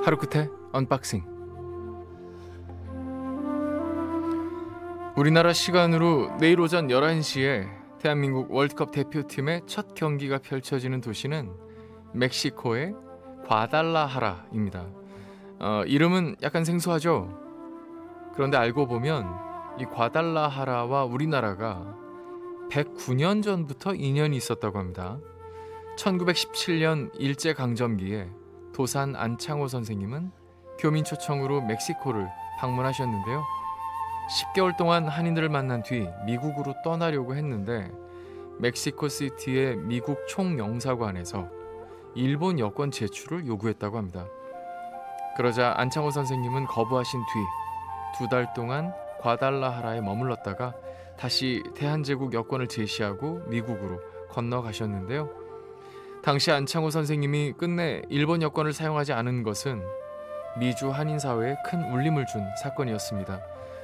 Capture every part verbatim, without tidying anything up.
하루 끝에 언박싱. 우리나라 시간으로 내일 오전 열한 시에 대한민국 월드컵 대표팀의 첫 경기가 펼쳐지는 도시는 멕시코의 과달라하라입니다. 어, 이름은 약간 생소하죠? 그런데 알고 보면 이 과달라하라와 우리나라가 백구 년 전부터 인연이 있었다고 합니다. 천구백십칠 년 일제강점기에 도산 안창호 선생님은 교민 초청으로 멕시코를 방문하셨는데요. 십 개월 동안 한인들을 만난 뒤 미국으로 떠나려고 했는데 멕시코 시티의 미국 총영사관에서 일본 여권 제출을 요구했다고 합니다. 그러자 안창호 선생님은 거부하신 뒤 두 달 동안 과달라하라에 머물렀다가 다시 대한제국 여권을 제시하고 미국으로 건너가셨는데요. 당시 안창호 선생님이 끝내 일본 여권을 사용하지 않은 것은 미주 한인 사회에 큰 울림을 준 사건이었습니다.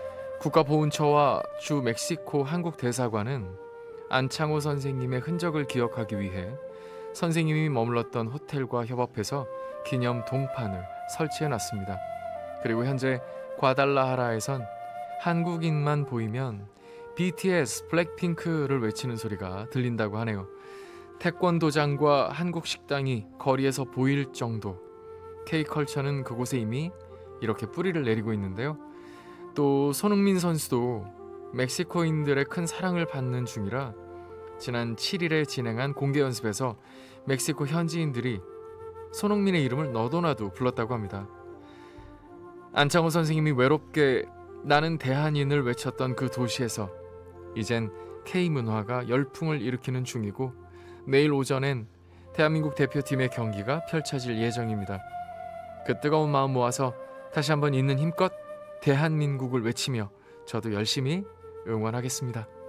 국가보훈처와 주 멕시코 한국 대사관은 안창호 선생님의 흔적을 기억하기 위해 선생님이 머물렀던 호텔과 협업해서 기념 동판을 설치해놨습니다. 그리고 현재 과달라하라에선 한국인만 보이면 비티에스 블랙핑크를 외치는 소리가 들린다고 하네요. 태권도장과 한국 식당이 거리에서 보일 정도, K컬처는 그곳에 이미 이렇게 뿌리를 내리고 있는데요. 또 손흥민 선수도 멕시코인들의 큰 사랑을 받는 중이라 지난 칠 일에 진행한 공개 연습에서 멕시코 현지인들이 손흥민의 이름을 너도나도 불렀다고 합니다. 안창호 선생님이 외롭게 나는 대한인을 외쳤던 그 도시에서 이젠 K문화가 열풍을 일으키는 중이고 내일 오전엔 대한민국 대표팀의 경기가 펼쳐질 예정입니다. 그 뜨거운 마음 모아서 다시 한번 있는 힘껏 대한민국을 외치며 저도 열심히 응원하겠습니다.